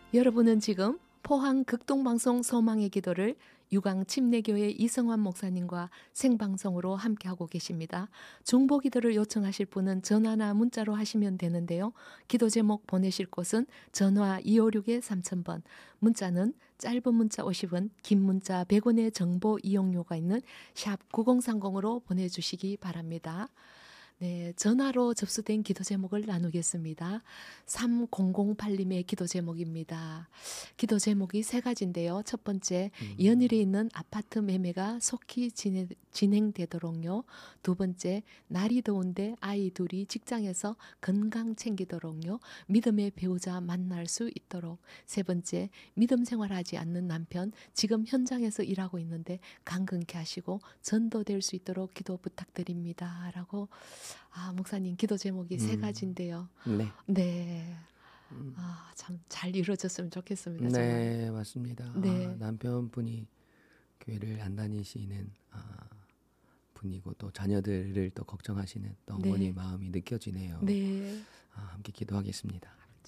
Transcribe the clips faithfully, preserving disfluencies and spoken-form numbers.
여러분은 지금 포항 극동방송 소망의 기도를 유광 침례교회 이성환 목사님과 생방송으로 함께하고 계십니다. 중보기도를 요청하실 분은 전화나 문자로 하시면 되는데요. 기도 제목 보내실 곳은 전화 이오육 삼천 번, 문자는 짧은 문자 오십 원, 긴 문자 백 원의 정보 이용료가 있는 샵 구공삼공으로 보내주시기 바랍니다. 네, 전화로 접수된 기도 제목을 나누겠습니다. 삼공공팔 님의 기도 제목입니다. 기도 제목이 세 가지인데요. 첫 번째, 음. 연일에 있는 아파트 매매가 속히 진행, 진행되도록요. 두 번째, 날이 더운데 아이 둘이 직장에서 건강 챙기도록요. 믿음의 배우자 만날 수 있도록. 세 번째, 믿음 생활하지 않는 남편, 지금 현장에서 일하고 있는데 강건케 하시고 전도될 수 있도록 기도 부탁드립니다. 라고 아, 목사님 기도 제목이 음. 세 가지인데요. 네. 네. 음. 아, 참 잘 이루어졌으면 좋겠습니다. 네, 정말. 맞습니다. 네. 아, 남편분이 교회를 안 다니시는 아, 분이고 또 자녀들을 또 걱정하시는 또 어머니 네. 마음이 느껴지네요. 네. 아, 함께 기도하겠습니다.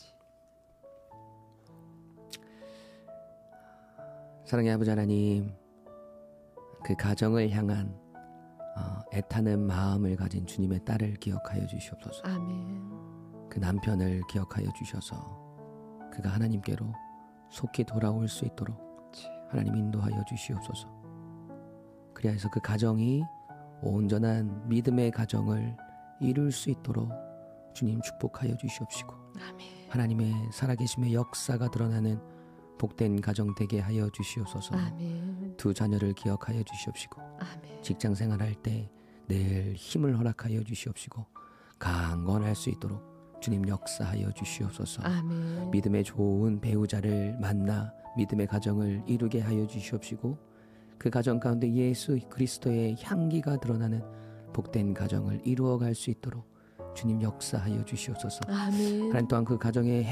사랑의 아버지 하나님, 그 가정을 향한 어, 애타는 마음을 가진 주님의 딸을 기억하여 주시옵소서. 아멘. 그 남편을 기억하여 주셔서 그가 하나님께로 속히 돌아올 수 있도록 하나님 인도하여 주시옵소서. 그리하여서 그 가정이 온전한 믿음의 가정을 이룰 수 있도록 주님 축복하여 주시옵시고 아멘. 하나님의 살아계심의 역사가 드러나는 복된 가정 되게 하여 주시옵소서. 아멘. 두 자녀를 기억하여 주시옵시고 아멘. 직장 생활할 때 늘 힘을 허락하여 주시옵시고 강건할 수 있도록 주님 역사하여 주시옵소서. 아멘. 믿음의 좋은 배우자를 만나 믿음의 가정을 이루게 하여 주시옵시고 그 가정 가운데 예수 그리스도의 향기가 드러나는 복된 가정을 이루어갈 수 있도록 주님 역사하여 주시옵소서. 아멘. 하나님 또한 그 가정에